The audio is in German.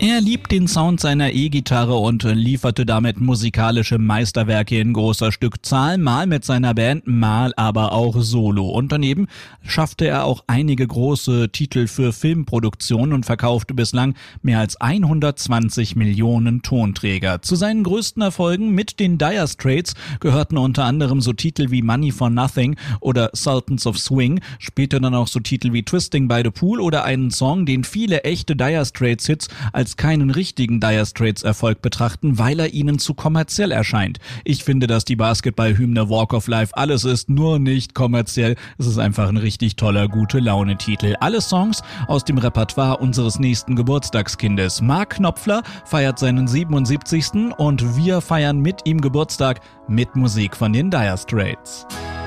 Er liebt den Sound seiner E-Gitarre und lieferte damit musikalische Meisterwerke in großer Stückzahl, mal mit seiner Band, mal aber auch solo. Und daneben schaffte er auch einige große Titel für Filmproduktionen und verkaufte bislang mehr als 120 Millionen Tonträger. Zu seinen größten Erfolgen mit den Dire Straits gehörten unter anderem so Titel wie Money for Nothing oder Sultans of Swing, später dann auch so Titel wie Twisting by the Pool oder einen Song, den viele echte Dire Straits Hits als keinen richtigen Dire Straits Erfolg betrachten, weil er ihnen zu kommerziell erscheint. Ich finde, dass die Basketball-Hymne Walk of Life alles ist, nur nicht kommerziell. Es ist einfach ein richtig toller Gute-Laune-Titel. Alle Songs aus dem Repertoire unseres nächsten Geburtstagskindes. Mark Knopfler feiert seinen 77. und wir feiern mit ihm Geburtstag mit Musik von den Dire Straits.